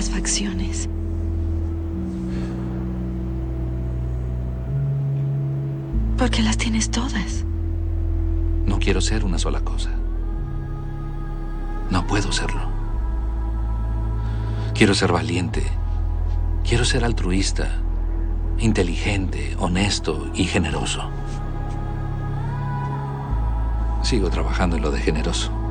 las facciones. Porque las tienes todas. No quiero ser una sola cosa. No puedo serlo. Quiero ser valiente. Quiero ser altruista, inteligente, honesto y generoso. Sigo trabajando en lo de generoso.